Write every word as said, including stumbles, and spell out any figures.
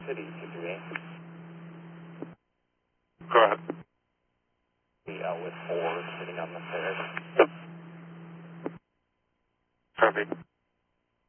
City, T three A. Go ahead. Be out with four sitting on the stairs. Copy.